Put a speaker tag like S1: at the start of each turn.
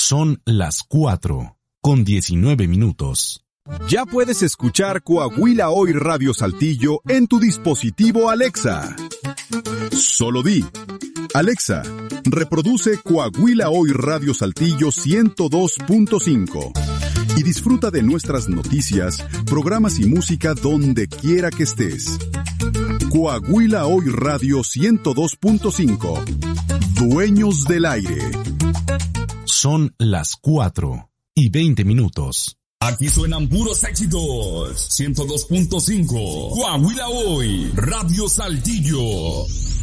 S1: Son las 4:19.
S2: Ya puedes escuchar Coahuila Hoy Radio Saltillo en tu dispositivo Alexa. Solo di: Alexa, reproduce Coahuila Hoy Radio Saltillo 102.5 y disfruta de nuestras noticias, programas y música donde quiera que estés. Coahuila Hoy Radio 102.5. Dueños del aire.
S1: Son las 4:20.
S3: Aquí suenan puros éxitos. 102.5. Coahuila Hoy Radio Saltillo.